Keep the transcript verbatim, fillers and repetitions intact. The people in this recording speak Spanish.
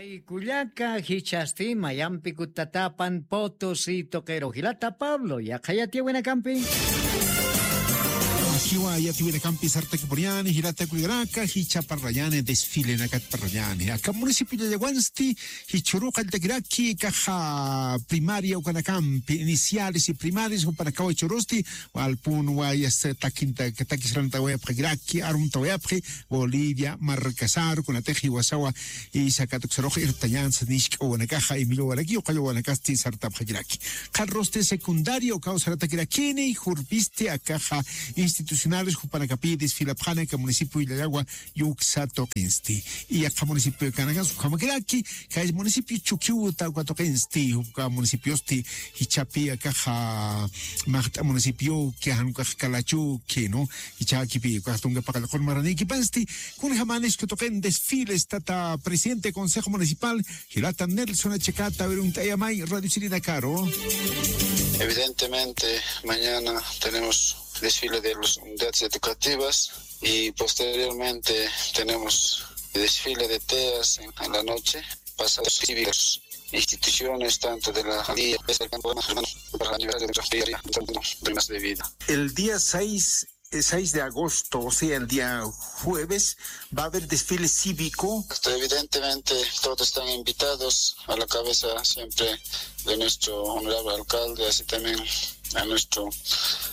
Kullaka, Hichasti, Mayampi, Kutatapan, Potosí, Toquero, Gilata, Pablo, Yakayati, Buenacampi. Kiwa ya tiwina campi sarta kiporiani hirata kuligraka hicha parrayane desfile na kat parrayane acá municipio de Yaguansti hichuruca de graki caja primaria ukana campi iniciales y primarios para acá hichurosti al pun waya este taquinta que taquisranta waya graki arum tawaya Bolivia marcasar con ateji wasawa y sacatuxeroja irtayan sanishk o na caja y milo waraki o kayo wanacasti sarta graki carroste secundario causa rata grakini jurbiste a caja institucionales Jupanacapidis, Filapjana, municipio de Ilagua, Yuxatoquensti. Y acá municipio de Canagas, Jamagraki, que es municipio Chuquiuta, Guatoquensti, Juca municipiosti, Hichapi, Caja, Magta municipio, que Hancalachu, que no, Hichakipi, Castunga para la Colmaraniki Pansti, con Jamanes que toquen desfiles, Tata, presidente Consejo Municipal, Girata Nelson Checata, Veruntayamay, Radio Sirina Caro. Evidentemente, mañana tenemos desfile de las unidades educativas y posteriormente tenemos desfile de teas en, en la noche, pasados cívicos, instituciones tanto de la día para el aniversario de más de vida. El día seis de agosto, o sea, el día jueves, va a haber desfile cívico. Evidentemente, todos están invitados, a la cabeza siempre de nuestro honorable alcalde, así también a nuestro